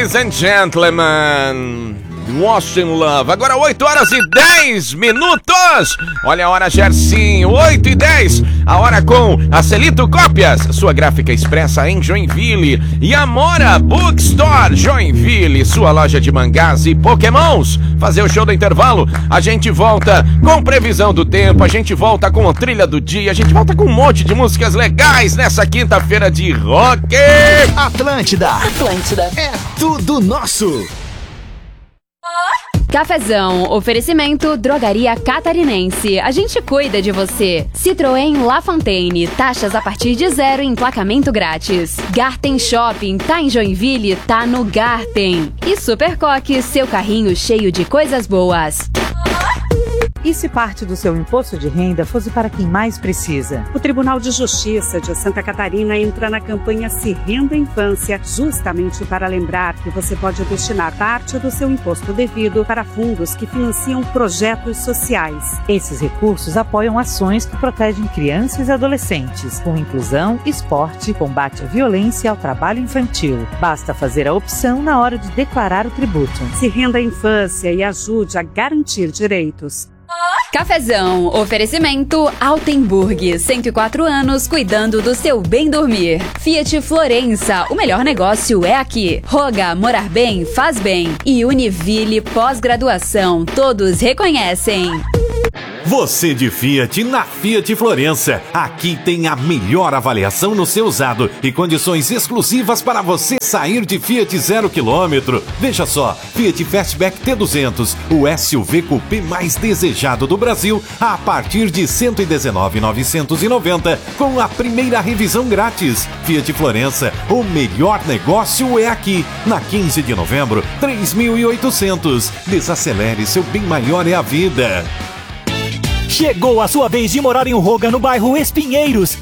Ladies and gentlemen, Lost in Love. Agora 8 horas e 10 minutos. Olha a hora, Gersinho, 8 e 10. A hora com a Celito Cópias, sua gráfica expressa em Joinville. E Amora Bookstore Joinville, sua loja de mangás e pokémons. Fazer o show do intervalo. A gente volta com previsão do tempo. A gente volta com a trilha do dia. A gente volta com um monte de músicas legais nessa quinta-feira de rock. Atlântida é tudo nosso. Cafezão, oferecimento Drogaria Catarinense. A gente cuida de você. Citroën La Fontaine, taxas a partir de 0 e emplacamento grátis. Garten Shopping, tá em Joinville, tá no Garten. E Supercoque, seu carrinho cheio de coisas boas. E se parte do seu imposto de renda fosse para quem mais precisa? O Tribunal de Justiça de Santa Catarina entra na campanha Se Renda Infância, justamente para lembrar que você pode destinar parte do seu imposto devido para fundos que financiam projetos sociais. Esses recursos apoiam ações que protegem crianças e adolescentes, com inclusão, esporte, combate à violência e ao trabalho infantil. Basta fazer a opção na hora de declarar o tributo. Se renda a infância e ajude a garantir direitos. Cafezão, oferecimento Altenburg, 104 anos cuidando do seu bem dormir. Fiat Florença, o melhor negócio é aqui. Roga, morar bem, faz bem. E Univille pós-graduação, todos reconhecem. Você de Fiat na Fiat Florença. Aqui tem a melhor avaliação no seu usado e condições exclusivas para você sair de Fiat 0 km. Veja só, Fiat Fastback T200, o SUV coupé mais desejado do Brasil, a partir de R$ 119.990, com a primeira revisão grátis. Fiat Florença, o melhor negócio é aqui. Na 15 de novembro, 3.800. Desacelere, seu bem maior é a vida. Chegou a sua vez de morar em Roga, no bairro Espinheiros.